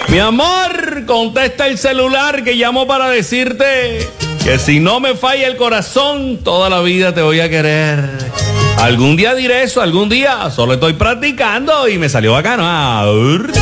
Mi amor, contesta el celular que llamo para decirte que si no me falla el corazón, toda la vida te voy a querer. Algún día diré eso, algún día. Solo estoy practicando y me salió bacano.